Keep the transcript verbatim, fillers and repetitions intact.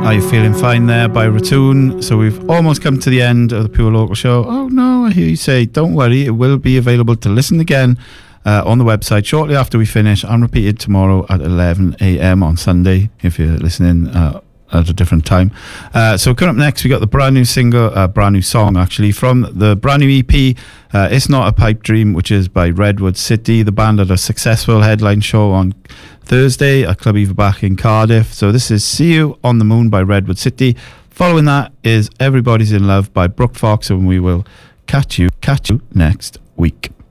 Are You Feeling Fine there by Ratoon. So we've almost come to the end of the Pure Local show. Oh no, I hear you say, don't worry, it will be available to listen again uh, on the website shortly after we finish and repeated tomorrow at eleven a.m. on Sunday if you're listening uh, at a different time. Uh, so coming up next, we got the brand new single, uh, brand new song actually, from the brand new E P, uh, It's Not a Pipe Dream, which is by Redwood City. The band had a successful headline show on Thursday at Club Eva Bach in Cardiff. So this is See You on the Moon by Redwood City. Following that is Everybody's in Love by Brooke Fox, and we will catch you, catch you next week.